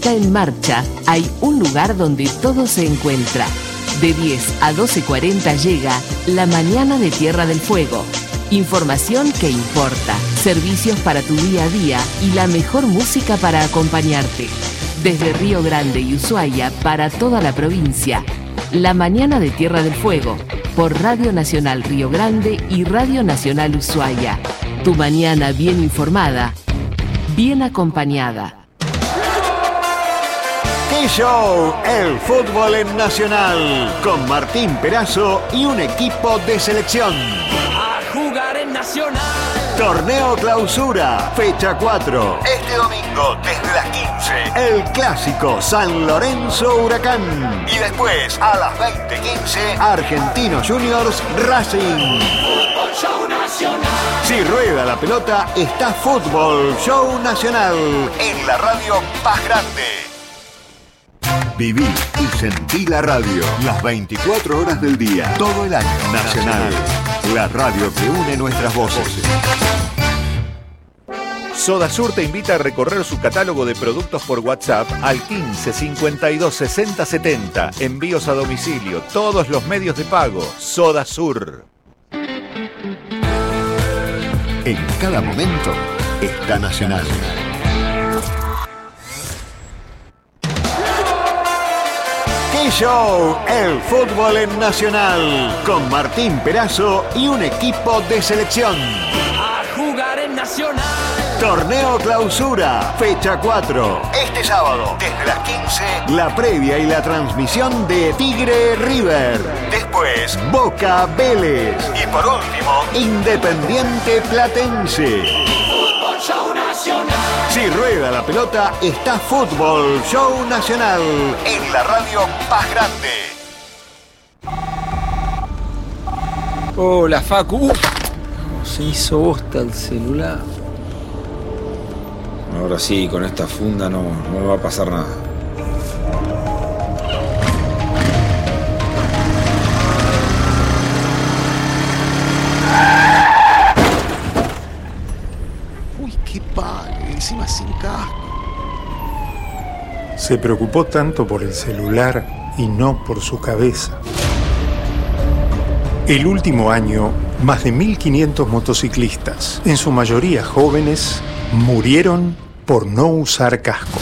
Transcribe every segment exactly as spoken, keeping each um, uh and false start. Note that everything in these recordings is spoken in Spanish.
Música en Marcha hay un lugar donde todo se encuentra. De diez a doce cuarenta llega La Mañana de Tierra del Fuego. Información que importa, servicios para tu día a día y la mejor música para acompañarte. Desde Río Grande y Ushuaia para toda la provincia. La Mañana de Tierra del Fuego, por Radio Nacional Río Grande y Radio Nacional Ushuaia. Tu mañana bien informada, bien acompañada. ¡Qué show! El fútbol en Nacional, con Martín Perazo y un equipo de selección. A jugar en Nacional. Torneo Clausura, fecha cuatro. Este domingo, desde las quince, el clásico San Lorenzo Huracán. Y después, a las veinte quince, Argentinos Juniors Racing. Fútbol Show Nacional. Si rueda la pelota, está Fútbol Show Nacional en la radio más grande. Viví y sentí la radio, las veinticuatro horas del día, todo el año. Nacional, la radio que une nuestras voces. Sodasur te invita a recorrer su catálogo de productos por WhatsApp al quince cincuenta y dos sesenta setenta. Envíos a domicilio, todos los medios de pago. Sodasur. En cada momento está Nacional. ¡Qué show! El fútbol en Nacional, con Martín Perazo y un equipo de selección. A jugar en Nacional. Torneo Clausura, fecha cuatro. Este sábado, desde las quince, la previa y la transmisión de Tigre River. Después, Boca Vélez. Y por último, Independiente Platense. Fútbol Show Nacional. Si rueda la pelota, está Fútbol Show Nacional en la radio más grande. Hola, Facu. Uf, se hizo bosta el celular. Ahora sí, con esta funda no, no me va a pasar nada. Uy, qué padre, encima sin casco. Se preocupó tanto por el celular y no por su cabeza. El último año, más de mil quinientos motociclistas, en su mayoría jóvenes, murieron por no usar casco.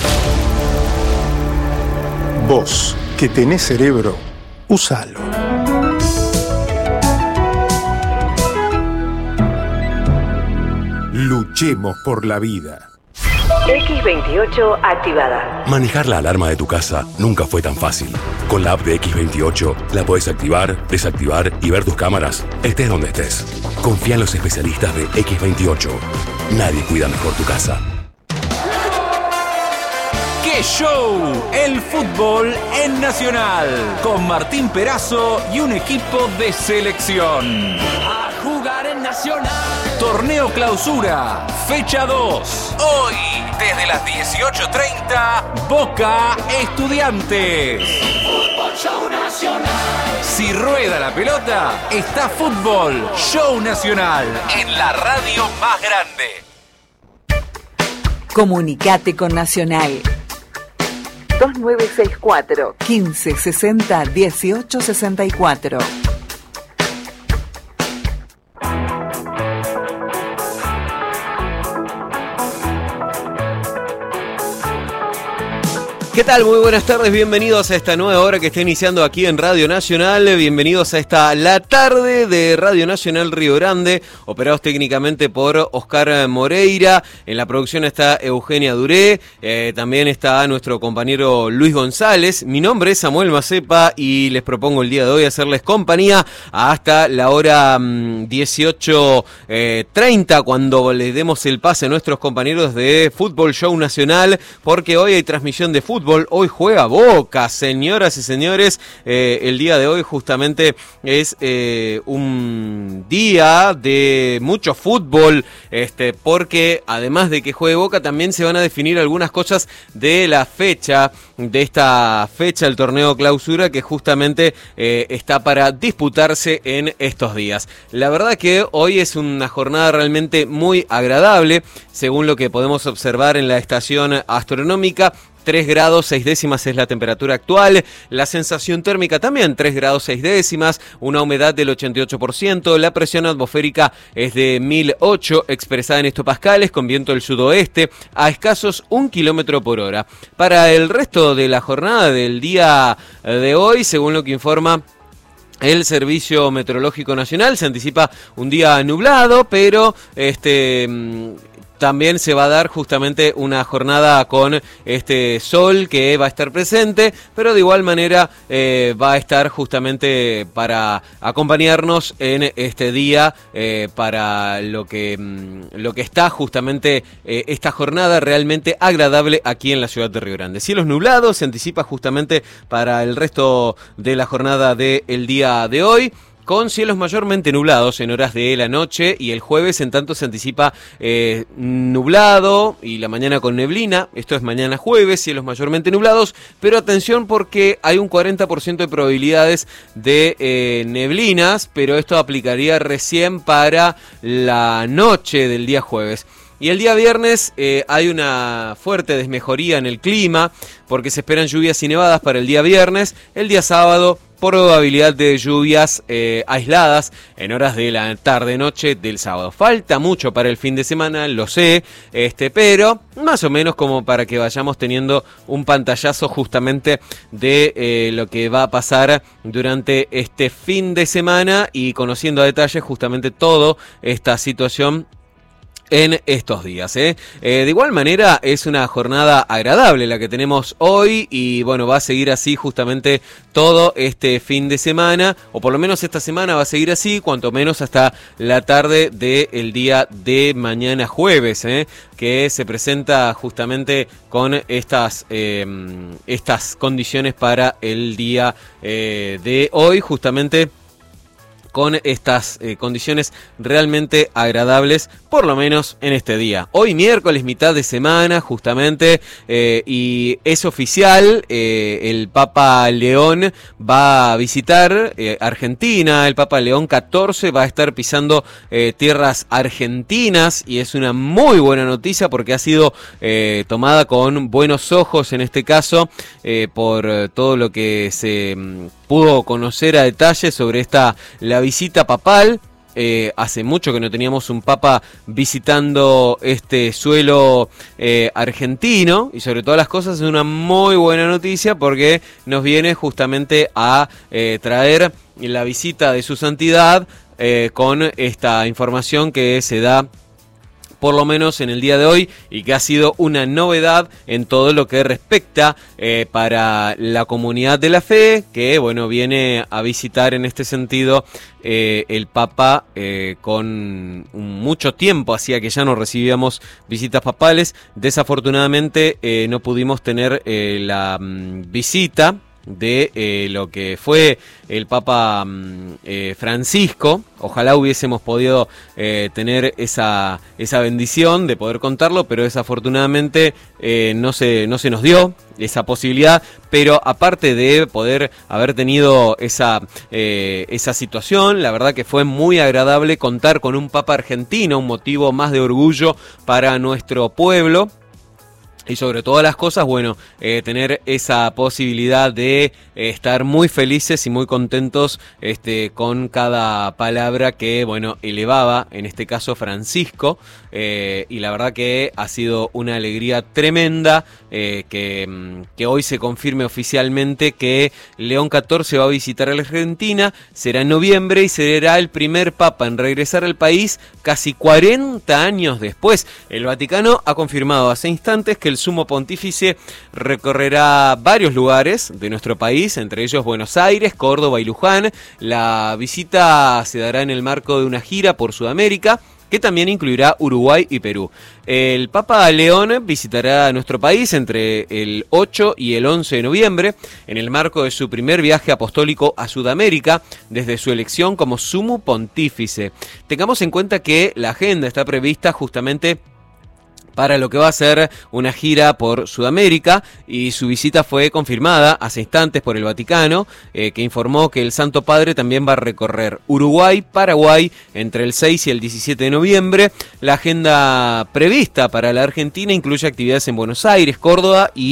Vos, que tenés cerebro, usalo. Luchemos por la vida. equis veintiocho activada. Manejar la alarma de tu casa nunca fue tan fácil. Con la app de equis veintiocho la podés activar, desactivar y ver tus cámaras, estés donde estés. Confía en los especialistas de equis veintiocho. Nadie cuida mejor tu casa. ¡Qué show! El fútbol en Nacional, con Martín Perazo y un equipo de selección. A jugar en Nacional. Torneo Clausura, fecha dos. Hoy, desde las dieciocho treinta, Boca Estudiantes. Fútbol Show Nacional. Si rueda la pelota, está Fútbol Show Nacional en la radio más grande. Comunicate con Nacional. dos nueve seis cuatro, quince sesenta, dieciocho sesenta y cuatro. ¿Qué tal? Muy buenas tardes, bienvenidos a esta nueva hora que está iniciando aquí en Radio Nacional, bienvenidos a esta La Tarde de Radio Nacional Río Grande, operados técnicamente por Oscar Moreira, en la producción está Eugenia Duré, eh, también está nuestro compañero Luis González, mi nombre es Samuel Macepa y les propongo el día de hoy hacerles compañía hasta la hora mmm, dieciocho treinta, cuando les demos el pase a nuestros compañeros de Fútbol Show Nacional, porque hoy hay transmisión de fútbol. Hoy juega Boca, señoras y señores, eh, el día de hoy justamente es eh, un día de mucho fútbol, este, porque además de que juegue Boca también se van a definir algunas cosas de la fecha, de esta fecha del torneo Clausura que justamente eh, está para disputarse en estos días. La verdad que hoy es una jornada realmente muy agradable, según lo que podemos observar en la estación astronómica. tres grados seis décimas es la temperatura actual. La sensación térmica también tres grados seis décimas, una humedad del ochenta y ocho por ciento. La presión atmosférica es de mil ocho, expresada en hectopascales, con viento del sudoeste a escasos un kilómetro por hora. Para el resto de la jornada del día de hoy, según lo que informa el Servicio Meteorológico Nacional, se anticipa un día nublado, pero este también se va a dar justamente una jornada con este sol que va a estar presente, pero de igual manera eh, va a estar justamente para acompañarnos en este día, eh, para lo que, lo que está justamente eh, esta jornada realmente agradable aquí en la ciudad de Río Grande. Cielos nublados, se anticipa justamente para el resto de la jornada del día de hoy, con cielos mayormente nublados en horas de la noche, y el jueves en tanto se anticipa eh, nublado y la mañana con neblina. Esto es mañana jueves, cielos mayormente nublados, pero atención porque hay un cuarenta por ciento de probabilidades de eh, neblinas, pero esto aplicaría recién para la noche del día jueves. Y el día viernes eh, hay una fuerte desmejoría en el clima, porque se esperan lluvias y nevadas para el día viernes. El día sábado, probabilidad de lluvias eh, aisladas en horas de la tarde-noche del sábado. Falta mucho para el fin de semana, lo sé, este, pero más o menos como para que vayamos teniendo un pantallazo justamente de eh, lo que va a pasar durante este fin de semana y conociendo a detalle justamente toda esta situación en estos días, ¿eh? Eh, de igual manera es una jornada agradable la que tenemos hoy y bueno, va a seguir así justamente todo este fin de semana, o por lo menos esta semana va a seguir así, cuanto menos hasta la tarde del día de mañana jueves, ¿eh? Que se presenta justamente con estas, eh, estas condiciones para el día eh, de hoy, justamente con estas eh, condiciones realmente agradables, por lo menos en este día. Hoy miércoles, mitad de semana, justamente, eh, y es oficial, eh, el Papa León va a visitar eh, Argentina, el Papa León catorce va a estar pisando eh, tierras argentinas, y es una muy buena noticia porque ha sido eh, tomada con buenos ojos, en este caso, eh, por todo lo que se pudo conocer a detalle sobre esta la visita papal. Eh, hace mucho que no teníamos un papa visitando este suelo eh, argentino, y sobre todas las cosas es una muy buena noticia porque nos viene justamente a eh, traer la visita de su santidad eh, con esta información que se da por lo menos en el día de hoy, y que ha sido una novedad en todo lo que respecta eh, para la comunidad de la fe, que bueno, viene a visitar en este sentido eh, el Papa eh, con mucho tiempo, hacía que ya no recibíamos visitas papales. Desafortunadamente eh, no pudimos tener eh, la mm, visita de eh, lo que fue el Papa eh, Francisco. Ojalá hubiésemos podido eh, tener esa, esa bendición de poder contarlo, pero desafortunadamente eh, no, se, no se nos dio esa posibilidad. Pero aparte de poder haber tenido esa, eh, esa situación, la verdad que fue muy agradable contar con un Papa argentino, un motivo más de orgullo para nuestro pueblo. Y sobre todas las cosas, bueno, eh, tener esa posibilidad de eh, estar muy felices y muy contentos este, con cada palabra que, bueno, elevaba, en este caso Francisco, eh, y la verdad que ha sido una alegría tremenda eh, que, que hoy se confirme oficialmente que León catorce va a visitar a la Argentina. Será en noviembre y será el primer papa en regresar al país casi cuarenta años después. El Vaticano ha confirmado hace instantes que el sumo pontífice recorrerá varios lugares de nuestro país, entre ellos Buenos Aires, Córdoba y Luján. La visita se dará en el marco de una gira por Sudamérica, que también incluirá Uruguay y Perú. El Papa León visitará nuestro país entre el ocho y el once de noviembre, en el marco de su primer viaje apostólico a Sudamérica, desde su elección como sumo pontífice. Tengamos en cuenta que la agenda está prevista justamente para lo que va a ser una gira por Sudamérica, y su visita fue confirmada hace instantes por el Vaticano, eh, que informó que el Santo Padre también va a recorrer Uruguay, Paraguay entre el seis y el diecisiete de noviembre. La agenda prevista para la Argentina incluye actividades en Buenos Aires, Córdoba y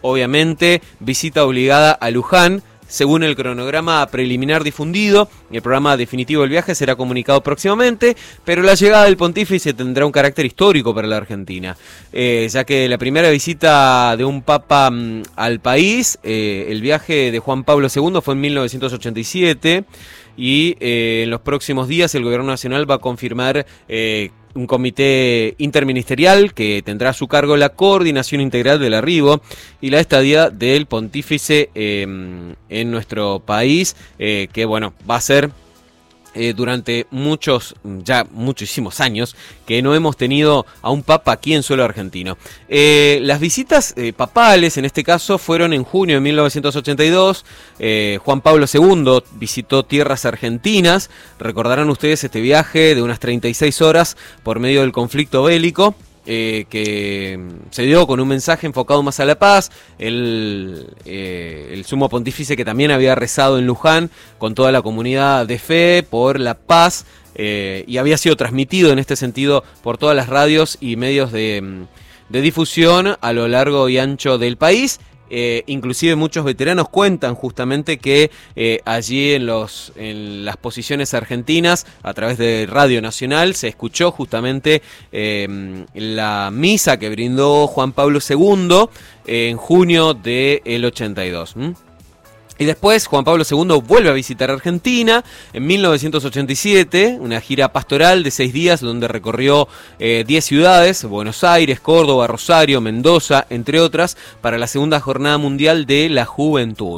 obviamente, visita obligada a Luján. Según el cronograma preliminar difundido, el programa definitivo del viaje será comunicado próximamente, pero la llegada del pontífice tendrá un carácter histórico para la Argentina, eh, ya que la primera visita de un papa mm, al país, eh, el viaje de Juan Pablo segundo fue en mil novecientos ochenta y siete, y eh, en los próximos días el gobierno nacional va a confirmar eh, un comité interministerial que tendrá a su cargo la coordinación integral del arribo y la estadía del pontífice eh, en nuestro país, eh, que bueno, va a ser eh, durante muchos, ya muchísimos años, que no hemos tenido a un papa aquí en suelo argentino. Eh, las visitas eh, papales, en este caso, fueron en junio de mil novecientos ochenta y dos. Eh, Juan Pablo segundo visitó tierras argentinas. Recordarán ustedes este viaje de unas treinta y seis horas por medio del conflicto bélico. Eh, que se dio con un mensaje enfocado más a la paz. El, eh, el sumo pontífice, que también había rezado en Luján con toda la comunidad de fe por la paz, eh, y había sido transmitido en este sentido por todas las radios y medios de, de difusión a lo largo y ancho del país. Eh, inclusive muchos veteranos cuentan justamente que eh, allí en, los, en las posiciones argentinas, a través de Radio Nacional, se escuchó justamente eh, la misa que brindó Juan Pablo segundo eh, en junio del ochenta y dos. ¿Mm? Y después Juan Pablo segundo vuelve a visitar Argentina en mil novecientos ochenta y siete, una gira pastoral de seis días donde recorrió eh, diez ciudades, Buenos Aires, Córdoba, Rosario, Mendoza, entre otras, para la segunda jornada mundial de la juventud.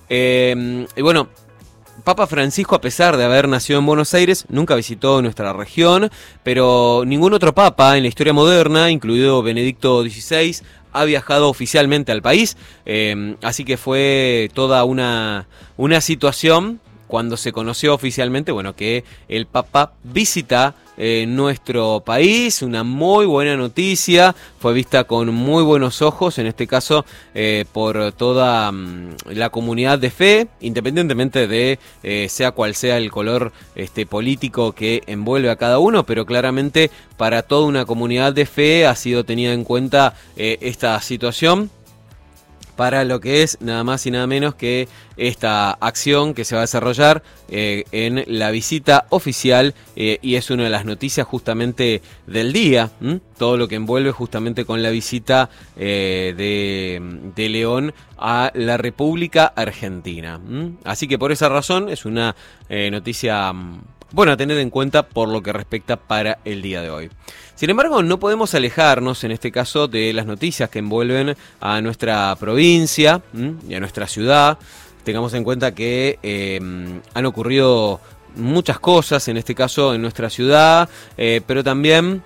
Eh, y bueno, Papa Francisco, a pesar de haber nacido en Buenos Aires, nunca visitó nuestra región, pero ningún otro papa en la historia moderna, incluido Benedicto dieciséis, ha viajado oficialmente al país, eh, así que fue toda una, una situación cuando se conoció oficialmente, bueno, que el Papa visita eh, nuestro país, una muy buena noticia, fue vista con muy buenos ojos, en este caso eh, por toda um, la comunidad de fe, independientemente de eh, sea cual sea el color este, político que envuelve a cada uno, pero claramente para toda una comunidad de fe ha sido tenida en cuenta eh, esta situación, para lo que es nada más y nada menos que esta acción que se va a desarrollar eh, en la visita oficial, eh, y es una de las noticias justamente del día, ¿m? Todo lo que envuelve justamente con la visita eh, de, de León a la República Argentina. ¿M? Así que por esa razón es una eh, noticia bueno a tener en cuenta por lo que respecta para el día de hoy. Sin embargo, no podemos alejarnos, en este caso, de las noticias que envuelven a nuestra provincia ¿m? y a nuestra ciudad. Tengamos en cuenta que eh, han ocurrido muchas cosas, en este caso, en nuestra ciudad, eh, pero también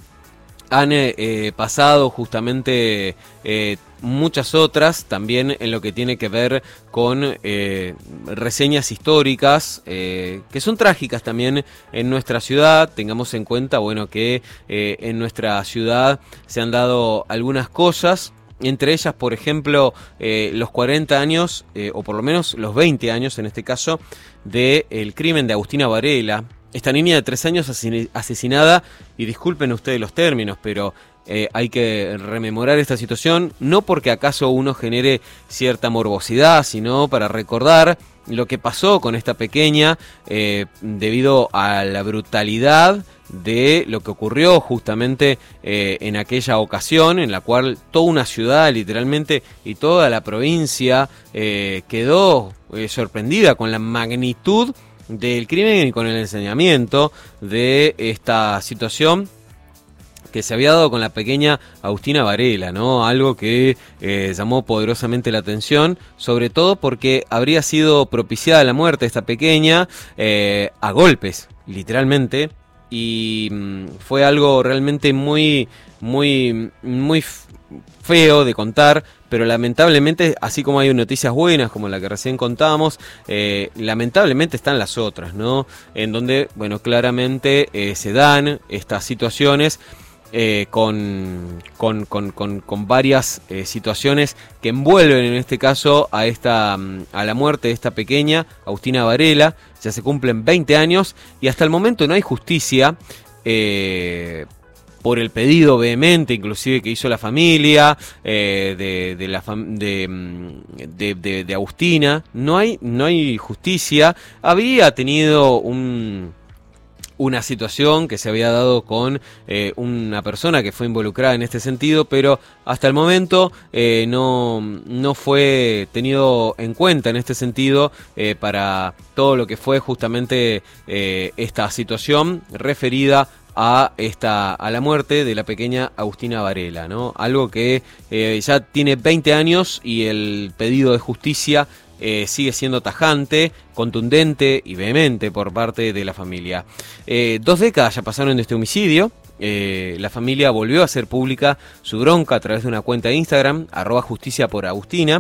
han eh, pasado justamente eh, muchas otras, también en lo que tiene que ver con eh, reseñas históricas, eh, que son trágicas también en nuestra ciudad. Tengamos en cuenta, bueno, que eh, en nuestra ciudad se han dado algunas cosas, entre ellas, por ejemplo, eh, los cuarenta años, eh, o por lo menos los veinte años en este caso, del crimen de Agustina Varela. Esta niña de tres años asesinada, y disculpen ustedes los términos, pero eh, hay que rememorar esta situación, no porque acaso uno genere cierta morbosidad, sino para recordar lo que pasó con esta pequeña eh, debido a la brutalidad de lo que ocurrió justamente eh, en aquella ocasión, en la cual toda una ciudad literalmente y toda la provincia eh, quedó eh, sorprendida con la magnitud del crimen y con el ensañamiento de esta situación que se había dado con la pequeña Agustina Varela, ¿no? Algo que eh, llamó poderosamente la atención, sobre todo porque habría sido propiciada la muerte de esta pequeña eh, a golpes, literalmente, y mmm, fue algo realmente muy, muy, muy feo de contar, pero lamentablemente, así como hay noticias buenas como la que recién contábamos, eh, lamentablemente están las otras, ¿no? En donde, bueno, claramente eh, se dan estas situaciones eh, con, con, con, con, con varias eh, situaciones que envuelven en este caso a, esta, a la muerte de esta pequeña, Agustina Varela. Ya se cumplen veinte años y hasta el momento no hay justicia. Eh, por el pedido vehemente, inclusive que hizo la familia eh, de, de la fam- de, de, de, de Agustina. No hay, no hay justicia. Había tenido un... una situación que se había dado con eh, una persona que fue involucrada en este sentido, pero hasta el momento eh, no, no fue tenido en cuenta en este sentido eh, para todo lo que fue justamente eh, esta situación referida a esta a la muerte de la pequeña Agustina Varela, ¿no? Algo que eh, ya tiene veinte años y el pedido de justicia Eh, sigue siendo tajante, contundente y vehemente por parte de la familia. Eh, dos décadas ya pasaron de este homicidio. Eh, la familia volvió a hacer pública su bronca a través de una cuenta de Instagram, arroba justicia por Agustina,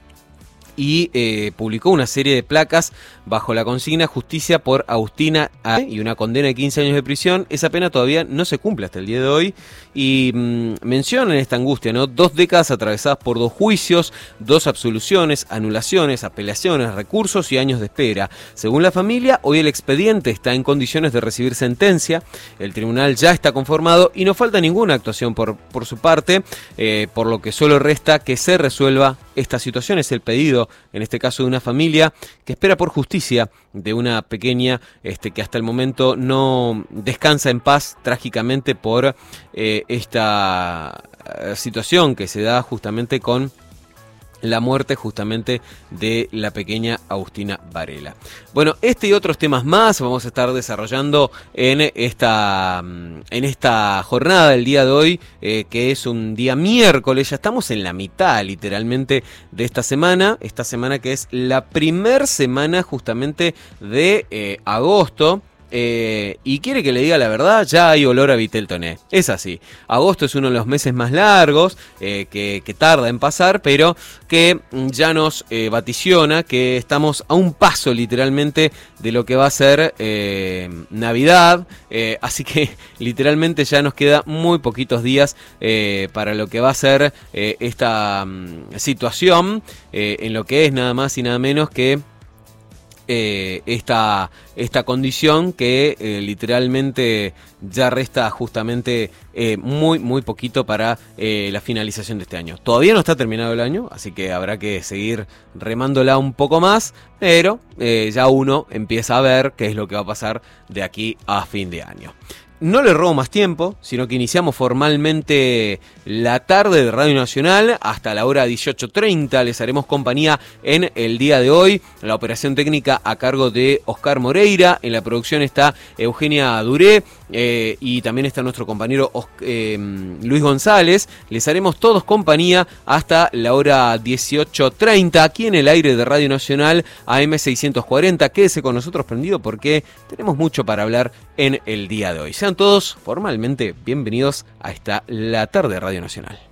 y eh, publicó una serie de placas bajo la consigna Justicia por Agustina A y una condena de quince años de prisión. Esa pena todavía no se cumple hasta el día de hoy y mmm, mencionan esta angustia, ¿no? Dos décadas atravesadas por dos juicios, dos absoluciones, anulaciones, apelaciones, recursos y años de espera. Según la familia, hoy el expediente está en condiciones de recibir sentencia, el tribunal ya está conformado y no falta ninguna actuación por, por su parte, eh, por lo que solo resta que se resuelva esta situación. Es el pedido, en este caso, de una familia que espera por justicia de una pequeña este, que hasta el momento no descansa en paz trágicamente por eh, esta situación que se da justamente con la muerte justamente de la pequeña Agustina Varela. Bueno, este y otros temas más vamos a estar desarrollando en esta, en esta jornada del día de hoy, eh, que es un día miércoles. Ya estamos en la mitad literalmente de esta semana, esta semana que es la primer semana justamente de eh, agosto. Eh, y quiere que le diga la verdad, ya hay olor a vitel toné. Es así. Agosto es uno de los meses más largos eh, que, que tarda en pasar, pero que ya nos eh, vaticiona que estamos a un paso literalmente de lo que va a ser eh, Navidad. Eh, así que literalmente ya nos queda muy poquitos días eh, para lo que va a ser eh, esta um, situación, eh, en lo que es nada más y nada menos que Eh, esta, esta condición que eh, literalmente ya resta justamente eh, muy muy poquito para eh, la finalización de este año. Todavía no está terminado el año, así que habrá que seguir remándola un poco más, pero eh, ya uno empieza a ver qué es lo que va a pasar de aquí a fin de año. No le robo más tiempo, sino que iniciamos formalmente la tarde de Radio Nacional hasta la hora dieciocho treinta. Les haremos compañía en el día de hoy. La operación técnica a cargo de Oscar Moreira. En la producción está Eugenia Duré eh, y también está nuestro compañero eh, Luis González. Les haremos todos compañía hasta la hora dieciocho treinta aquí en el aire de Radio Nacional A M seiscientos cuarenta. Quédese con nosotros prendido porque tenemos mucho para hablar en el día de hoy. Sean todos formalmente bienvenidos a esta La Tarde de Radio Nacional.